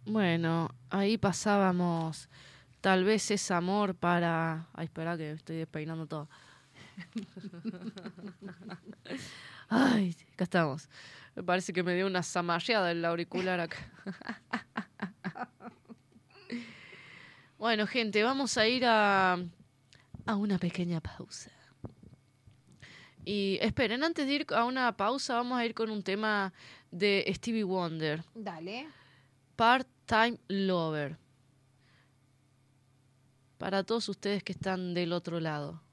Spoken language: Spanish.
Bueno, ahí pasábamos. Tal vez es amor para... Ay, espera que estoy despeinando todo. Ay, acá estamos. Me parece que me dio una zamarreada el auricular acá. Bueno, gente, vamos a ir a una pequeña pausa. Y esperen, antes de ir a una pausa, vamos a ir con un tema de Stevie Wonder. Dale. Part-Time Lover. Para todos ustedes que están del otro lado.